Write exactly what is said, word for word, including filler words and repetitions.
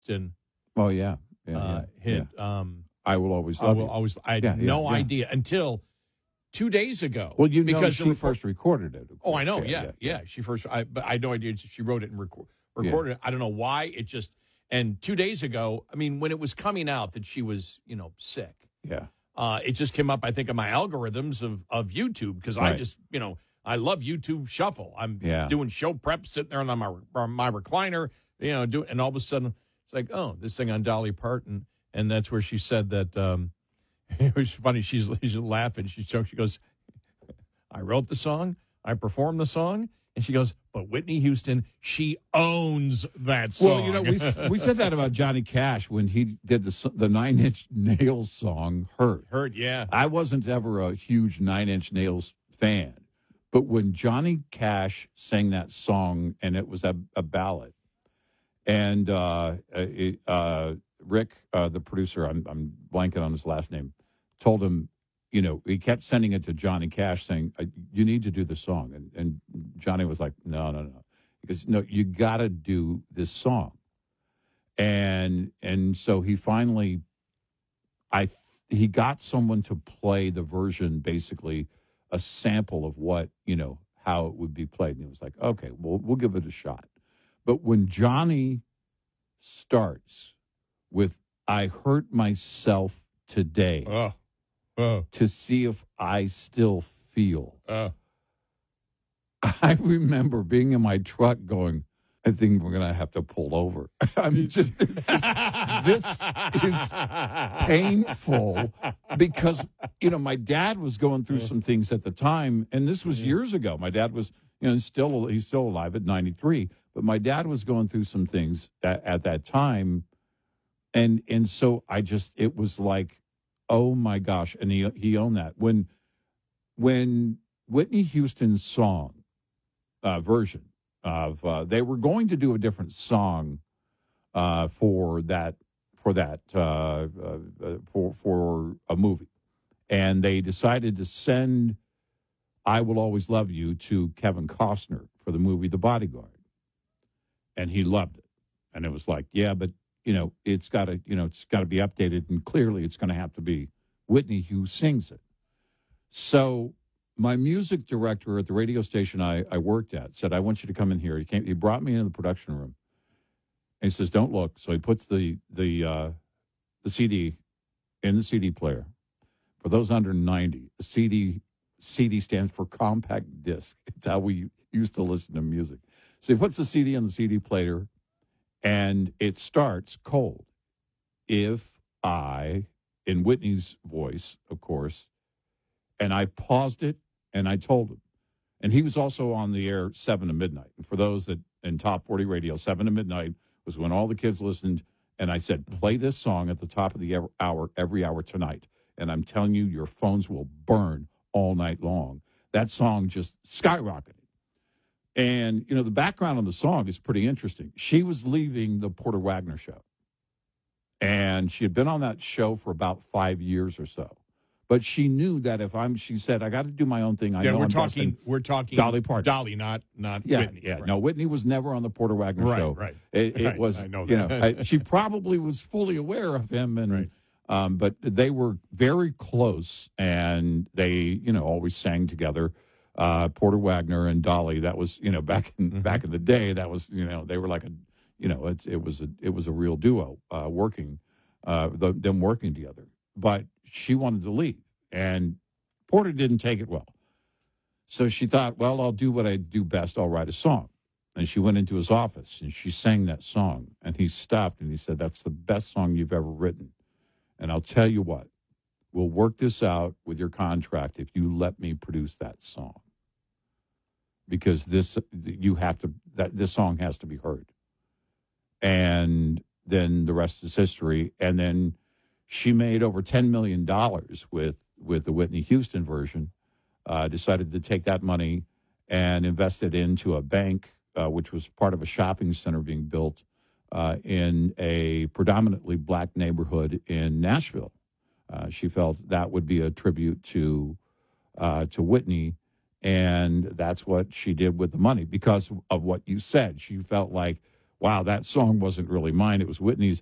Houston Oh yeah, yeah, uh, yeah, hit. yeah. Um, I will always I love will you. always. I had Yeah, yeah, no yeah. idea until two days ago. Well, you know, because she the reco- first recorded it. of Oh, I course. know. Yeah, yeah. She first. I but I had no idea she wrote it and reco- recorded it. I don't know why. It just and two days ago. I mean, when it was coming out that she was, you know, sick. Yeah. Uh, it just came up, I think, in my algorithms of, of YouTube because I Right. just, you know, I love YouTube Shuffle. I'm Yeah. doing show prep, sitting there on my on my recliner, you know, do, and all of a sudden it's like, oh, this thing on Dolly Parton, and that's where she said that. Um, it was funny. She's she's laughing. She's she goes, I wrote the song, I performed the song, and she goes, but Whitney Houston, she owns that song. Well, you know, we we said that about Johnny Cash when he did the s- the Nine Inch Nails song "Hurt." Hurt, yeah. I wasn't ever a huge Nine Inch Nails fan, but when Johnny Cash sang that song, and it was a, a ballad, and uh, it, uh, Rick, uh, the producer, I'm, I'm blanking on his last name, told him, you know, he kept sending it to Johnny Cash saying, you need to do the song. And, and Johnny was like, no, no, no. He goes, no, you got to do this song. And and so he finally, I he got someone to play the version, basically a sample of what, you know, how it would be played. And he was like, okay, well, we'll give it a shot. But when Johnny starts with, I hurt myself today Oh, oh, to see if I still feel, oh. I remember being in my truck going, I think we're going to have to pull over. I'm just, this is, this is painful because, you know, my dad was going through some things at the time, and this was years ago. My dad was, you know, still, he's still alive at ninety-three, but my dad was going through some things at, at that time. And, and so I just, it was like, oh my gosh. And he, he owned that. When, when Whitney Houston's song, uh, version, of uh, they were going to do a different song uh, for that for that uh, uh, for for a movie, and they decided to send "I Will Always Love You" to Kevin Costner for the movie The Bodyguard, and he loved it, and it was like, yeah, but you know, it's got to you know it's got to be updated, and clearly it's going to have to be Whitney who sings it. So my music director at the radio station I, I worked at said, I want you to come in here. He came. He brought me into the production room. And he says, don't look. So he puts the the uh, the C D in the C D player. For those under ninety, a C D, C D stands for compact disc. It's how we used to listen to music. So he puts the C D in the C D player, and it starts cold. If I, in Whitney's voice, of course, and I paused it, and I told him. And he was also on the air seven to midnight. And for those that in Top forty Radio, seven to midnight was when all the kids listened. And I said, play this song at the top of the hour, every hour tonight. And I'm telling you, your phones will burn all night long. That song just skyrocketed. And, you know, the background on the song is pretty interesting. She was leaving the Porter Wagner show. And she had been on that show for about five years or so. But she knew that if I'm, she said, I got to do my own thing. I Yeah, know we're I'm talking, best we're talking Dolly Parton. Dolly, not not Yeah, Whitney. yeah. Right. No, Whitney was never on the Porter Wagner Right, show. right, It, it right. was, I know you that. know, I, she probably was fully aware of him, and Right. um, but they were very close, and they, you know, always sang together. Uh, Porter Wagner and Dolly. That was, you know, back in Mm-hmm. back in the day. That was, you know, they were like a, you know, it, it was a it was a real duo uh, working, uh, the, them working together. But she wanted to leave, and Porter didn't take it well. So she thought, well, I'll do what I do best. I'll write a song. And she went into his office, and she sang that song. And he stopped, and he said, that's the best song you've ever written. And I'll tell you what, we'll work this out with your contract if you let me produce that song. Because this, you have to, that this song has to be heard. And then the rest is history. And then she made over ten million dollars with, with the Whitney Houston version, uh, decided to take that money and invest it into a bank, uh, which was part of a shopping center being built uh, in a predominantly black neighborhood in Nashville. Uh, she felt that would be a tribute to uh, to Whitney, and that's what she did with the money because of what you said. She felt like, wow, that song wasn't really mine. It was Whitney's.